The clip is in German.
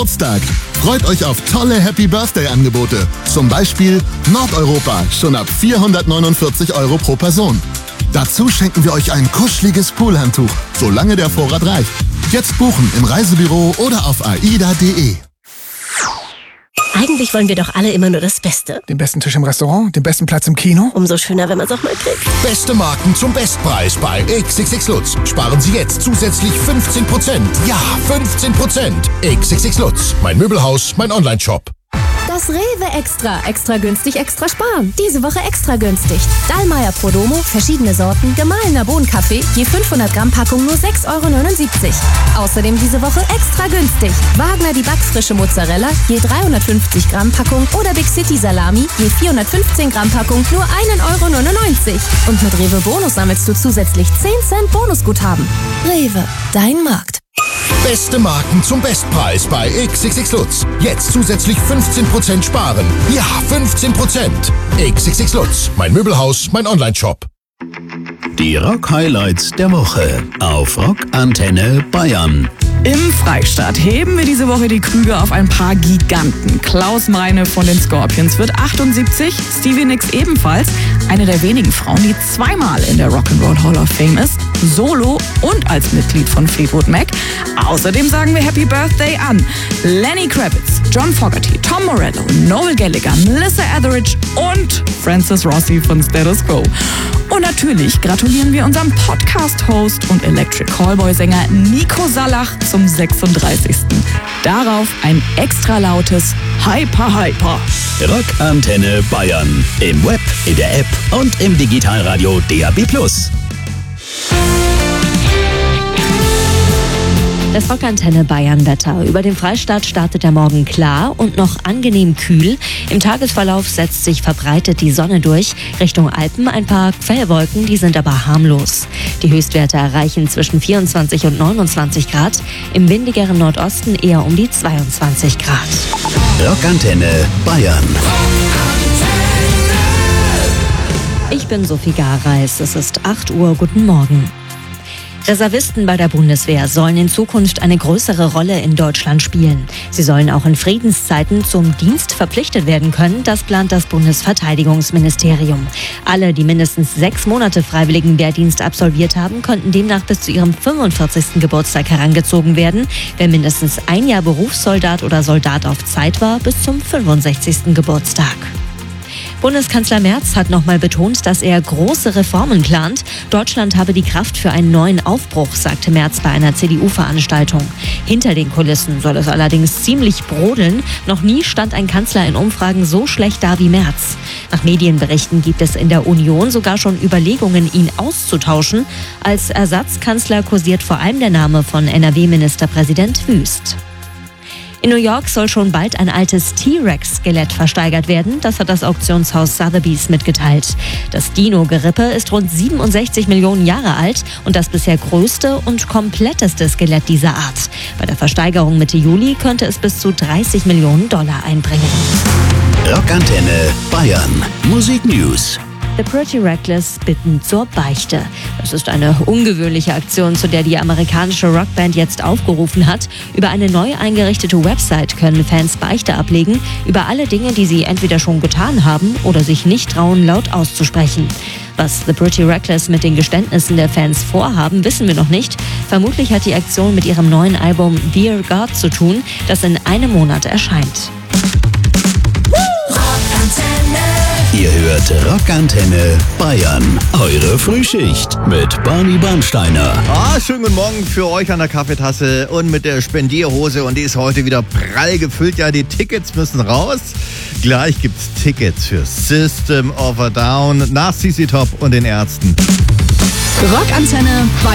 Geburtstag. Freut euch auf tolle Happy Birthday Angebote. Zum Beispiel Nordeuropa, schon ab 449 € pro Person. Dazu schenken wir euch ein kuscheliges Poolhandtuch, solange der Vorrat reicht. Jetzt buchen im Reisebüro oder auf aida.de. Eigentlich wollen wir doch alle immer nur das Beste. Den besten Tisch im Restaurant, den besten Platz im Kino. Umso schöner, wenn man es auch mal kriegt. Beste Marken zum Bestpreis bei XXX Lutz. Sparen Sie jetzt zusätzlich 15%. Ja, 15%. XXX Lutz. Mein Möbelhaus, mein Onlineshop. Das Rewe Extra günstig, extra sparen. Diese Woche extra günstig. Dallmayr Prodomo, verschiedene Sorten, gemahlener Bohnenkaffee, je 500 Gramm Packung nur 6,79 €. Außerdem diese Woche extra günstig. Wagner die backfrische Mozzarella, je 350 Gramm Packung oder Big City Salami, je 415 Gramm Packung nur 1,99 €. Und mit Rewe Bonus sammelst du zusätzlich 10 Cent Bonusguthaben. Rewe, dein Markt. Beste Marken zum Bestpreis bei XXX Lutz. Jetzt zusätzlich 15% sparen. Ja, 15%. XXX Lutz. Mein Möbelhaus, mein Onlineshop. Die Rock-Highlights der Woche auf Rock Antenne Bayern. Im Freistaat heben wir diese Woche die Krüge auf ein paar Giganten. Klaus Meine von den Scorpions wird 78, Stevie Nicks ebenfalls, eine der wenigen Frauen, die zweimal in der Rock'n'Roll Hall of Fame ist, solo und als Mitglied von Fleetwood Mac. Außerdem sagen wir Happy Birthday an Lenny Kravitz, John Fogerty, Tom Morello, Noel Gallagher, Melissa Etheridge und Francis Rossi von Status Quo. Und natürlich gratulieren wir unserem Podcast-Host und Electric Callboy-Sänger Nico Sallach zum 36. Darauf ein extra lautes Hyper Hyper. Rock Antenne Bayern. Im Web, in der App und im Digitalradio DAB+. Das Rockantenne Bayern-Wetter. Über dem Freistaat startet der Morgen klar und noch angenehm kühl. Im Tagesverlauf setzt sich verbreitet die Sonne durch. Richtung Alpen ein paar Quellwolken, die sind aber harmlos. Die Höchstwerte erreichen zwischen 24 und 29 Grad. Im windigeren Nordosten eher um die 22 Grad. Rockantenne Bayern. Ich bin Sophie Gareis. Es ist 8 Uhr. Guten Morgen. Reservisten bei der Bundeswehr sollen in Zukunft eine größere Rolle in Deutschland spielen. Sie sollen auch in Friedenszeiten zum Dienst verpflichtet werden können. Das plant das Bundesverteidigungsministerium. Alle, die mindestens 6 Monate Freiwilligenwehrdienst absolviert haben, könnten demnach bis zu ihrem 45. Geburtstag herangezogen werden. Wer mindestens ein Jahr Berufssoldat oder Soldat auf Zeit war, bis zum 65. Geburtstag. Bundeskanzler Merz hat nochmal betont, dass er große Reformen plant. Deutschland habe die Kraft für einen neuen Aufbruch, sagte Merz bei einer CDU-Veranstaltung. Hinter den Kulissen soll es allerdings ziemlich brodeln. Noch nie stand ein Kanzler in Umfragen so schlecht da wie Merz. Nach Medienberichten gibt es in der Union sogar schon Überlegungen, ihn auszutauschen. Als Ersatzkanzler kursiert vor allem der Name von NRW-Ministerpräsident Wüst. In New York soll schon bald ein altes T-Rex-Skelett versteigert werden. Das hat das Auktionshaus Sotheby's mitgeteilt. Das Dino-Gerippe ist rund 67 Millionen Jahre alt und das bisher größte und kompletteste Skelett dieser Art. Bei der Versteigerung Mitte Juli könnte es bis zu $30 Millionen einbringen. Rockantenne Bayern. Musik News. The Pretty Reckless bitten zur Beichte. Das ist eine ungewöhnliche Aktion, zu der die amerikanische Rockband jetzt aufgerufen hat. Über eine neu eingerichtete Website können Fans Beichte ablegen über alle Dinge, die sie entweder schon getan haben oder sich nicht trauen, laut auszusprechen. Was The Pretty Reckless mit den Geständnissen der Fans vorhaben, wissen wir noch nicht. Vermutlich hat die Aktion mit ihrem neuen Album Dear God zu tun, das in einem Monat erscheint. Ihr hört Rockantenne Bayern. Eure Frühschicht mit Barney Bernsteiner. Schönen guten Morgen für euch an der Kaffeetasse und mit der Spendierhose. Und die ist heute wieder prall gefüllt. Ja, die Tickets müssen raus. Gleich gibt's Tickets für System of a Down nach CC Top und den Ärzten. Rockantenne